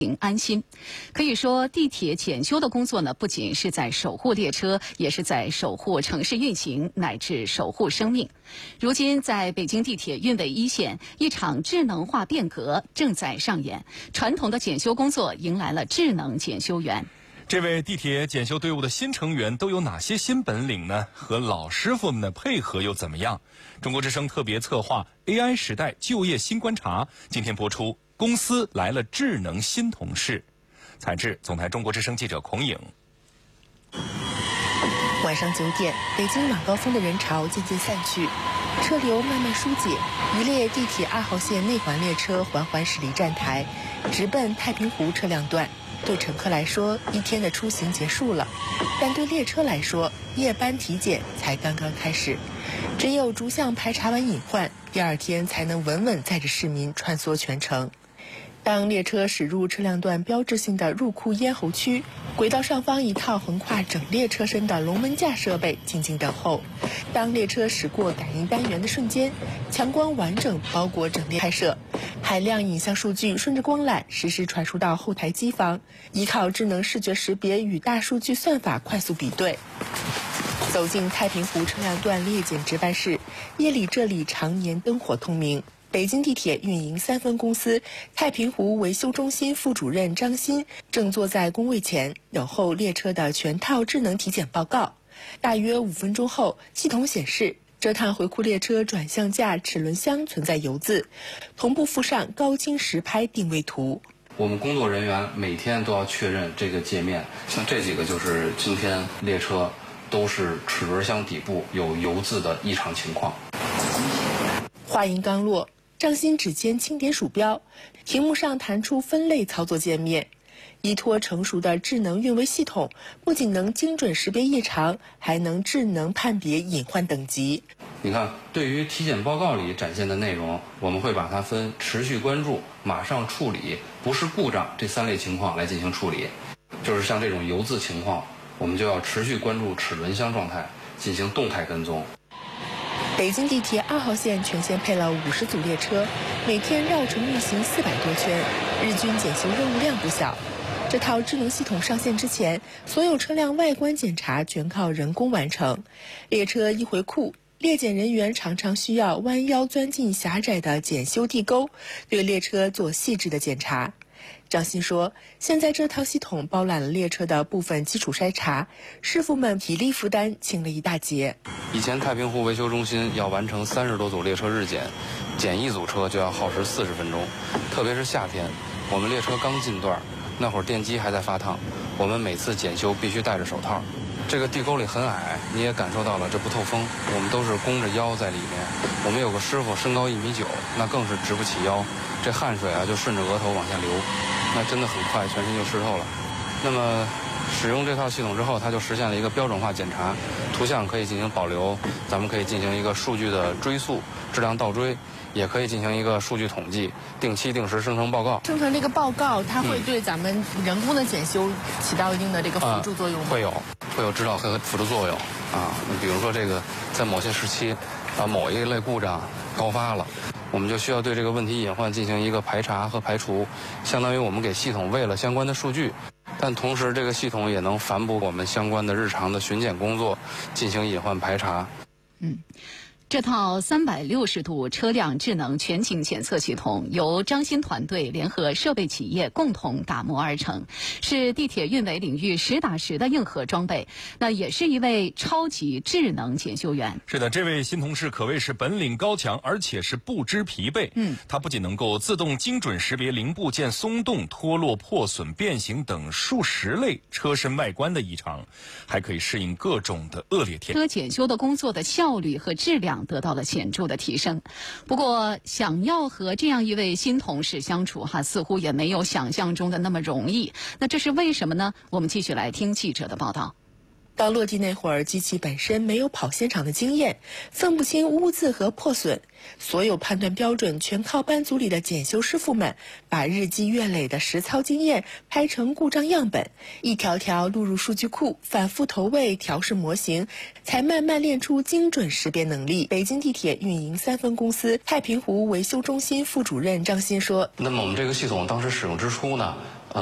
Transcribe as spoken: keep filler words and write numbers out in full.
安心。可以说，地铁检修的工作呢，不仅是在守护列车，也是在守护城市运行，乃至守护生命。如今，在北京地铁运维一线，一场智能化变革正在上演，传统的检修工作迎来了智能检修员。 这位地铁检修队伍的新成员都有哪些新本领呢？和老师傅们的配合又怎么样？中国之声特别策划 A I 时代就业新观察，今天播出。公司来了智能新同事，采制总台中国之声记者孔颖。 晚上九点，北京晚高峰的人潮渐渐散去，车流慢慢疏解，一列地铁二号线内环列车缓缓驶离站台，直奔太平湖车辆段。对乘客来说，一天的出行结束了，但对列车来说，夜班体检才刚刚开始。只有逐项排查完隐患，第二天才能稳稳载着市民穿梭全程。当列车驶入车辆段标志性的入库咽喉区，轨道上方一套横跨整列车身的龙门架设备静静等候。当列车驶过感应单元的瞬间，强光完整包裹整列拍摄，海量影像数据顺着光缆实时传输到后台机房，依靠智能视觉识别与大数据算法快速比对。走进太平湖车辆段列检值班室，夜里这里常年灯火通明。北京地铁运营三分公司太平湖维修中心副主任张鑫正坐在工位前，等候列车的全套智能体检报告。大约五分钟后，系统显示这趟回库列车转向架齿轮箱存在油渍，同步附上高清实拍定位图。 我们工作人员每天都要确认这个界面，像这几个就是今天列车都是齿轮箱底部有油渍的异常情况。 话音刚落，张鑫指尖轻点鼠标，屏幕上弹出分类操作界面。依托成熟的智能运维系统，不仅能精准识别异常，还能智能判别隐患等级。 你看，对于体检报告里展现的内容，我们会把它分持续关注、马上处理、不是故障这三类情况来进行处理。就是像这种油渍情况，我们就要持续关注齿轮箱状态，进行动态跟踪。 北京地铁二号线全线配了五十组列车，每天绕城运行四百多圈，日均检修任务量不小。这套智能系统上线之前，所有车辆外观检查全靠人工完成。列车一回库，列检人员常常需要弯腰钻进狭窄的检修地沟，对列车做细致的检查。张鑫说，现在这套系统包揽了列车的部分基础筛查，师傅们体力负担轻了一大截。 以前太平湖维修中心要完成三十多组列车日检，检一组车就要耗时四十分钟。特别是夏天，我们列车刚进段，那会儿电机还在发烫，我们每次检修必须戴着手套。这个地沟里很矮，你也感受到了这不透风，我们都是弓着腰在里面。我们有个师傅身高一米九，那更是直不起腰，这汗水啊就顺着额头往下流，那真的很快全身就湿透了。那么使用这套系统之后，它就实现了一个标准化检查，图像可以进行保留，咱们可以进行一个数据的追溯、质量倒追，也可以进行一个数据统计，定期定时生成报告。 生成这个报告，它会对咱们人工的检修起到一定的这个辅助作用吗？ 啊、会有，会有指导和辅助作用啊。比如说这个在某些时期，啊某一类故障高发了，我们就需要对这个问题隐患进行一个排查和排除，相当于我们给系统喂了相关的数据。但同时，这个系统也能反哺我们相关的日常的巡检工作，进行隐患排查。 嗯。这套三百六十度车辆智能全景检测系统由张鑫团队联合设备企业共同打磨而成，是地铁运维领域实打实的硬核装备。那也是一位超级智能检修员。 是的，这位新同事可谓是本领高强，而且是不知疲惫。嗯，他不仅能够自动精准识别零部件松动、脱落、破损、变形等数十类车身外观的异常，还可以适应各种的恶劣天气。 车检修的工作的效率和质量得到了显著的提升。不过，想要和这样一位新同事相处，哈，似乎也没有想象中的那么容易。那这是为什么呢？我们继续来听记者的报道。 刚落地那会儿，机器本身没有跑现场的经验，分不清污渍和破损，所有判断标准全靠班组里的检修师傅们把日积月累的实操经验拍成故障样本，一条条录入数据库，反复投喂调试模型，才慢慢练出精准识别能力。北京地铁运营三分公司太平湖维修中心副主任张鑫说：“ 那么我们这个系统当时使用之初呢，